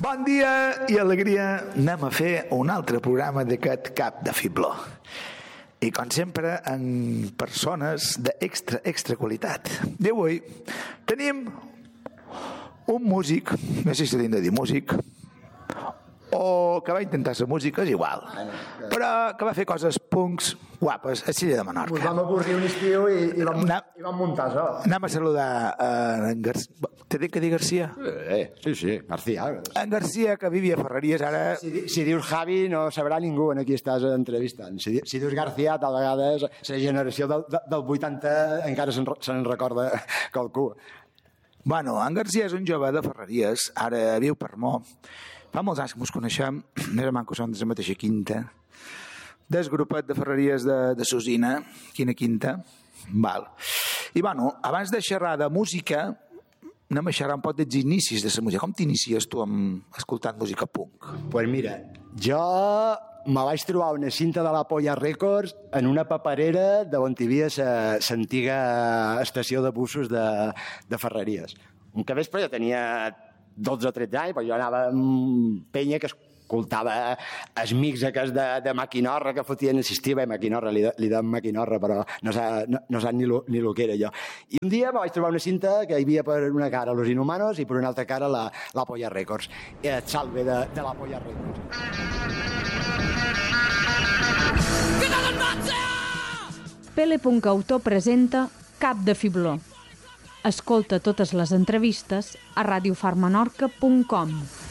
Bon dia i alegria. Anem a fer un altre programa d'aquest Cap de Fibló. I com sempre, amb persones d'extra qualitat. I avui tenim un músic, no sé si tenim de dir músic, o que va intentar ser música, és igual, però que va fer coses punks guapes a Silla de Menorca. Ens vam avorrir un estiu i vam muntar això. Anem a saludar en Garcia. T'he dit que dir Garcia? Sí, García. En Garcia, que vivia a Ferreries, ara... Si dius Javi, no sabrà ningú en qui estàs entrevistant. Si dius García, tal vegada la generació del 80 encara se'n recorda qualcú. Bueno, en Garcia és un jove de Ferreries, ara viu per Mo. Fa molts anys que ens coneixem, més o menys que som de la mateixa quinta, del grupet de Ferreries de Sosina, quina quinta, val. I bueno, abans de xerrar de música, anem a xerrar un poc dels inicis de la música. Com t'inicies tu escoltant música punk? Pues mira, jo me vaig trobar una cinta de la Polla Records en una paperera d'on hi havia l'antiga estació de busos de Ferreries. Un capvespre jo tenia 12 o 13 anys, però jo anava amb penya que escoltava els mics aquests de Maquinorra que fotien, assistia a Maquinorra, li deien Maquinorra, però no sap ni el que era jo. I un dia vaig trobar una cinta que hi havia per una cara Los Inhumanos i per una altra cara la Polla Records. El salve de la Polla Records. Pele.autor presenta Cap de Fibló. Escolta totes les entrevistes a radiofarmenorca.com.